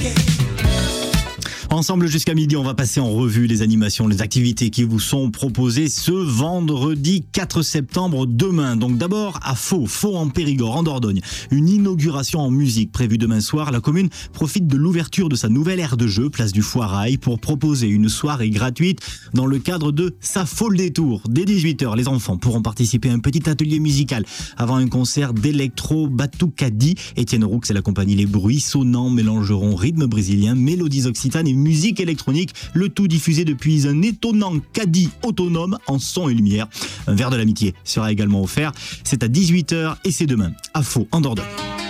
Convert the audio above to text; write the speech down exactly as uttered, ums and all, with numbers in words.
Ensemble jusqu'à midi, on va passer en revue les animations, les activités qui vous sont proposées ce vendredi quatre septembre, demain. Donc d'abord à Faux, Faux en Périgord, en Dordogne. Une inauguration en musique prévue demain soir. La commune profite de l'ouverture de sa nouvelle aire de jeu, place du Foirail, pour proposer une soirée gratuite dans le cadre de Sa Folle Détour. Dès dix-huit heures, les enfants pourront participer à un petit atelier musical avant un concert d'électro batucadi. Étienne Roux et la compagnie Les Bruits Sonnants mélangeront rythme brésilien, mélodies occitanes et musique électronique, le tout diffusé depuis un étonnant caddie autonome en son et lumière. Un verre de l'amitié sera également offert. C'est à dix-huit heures et c'est demain à Faux en Dordogne.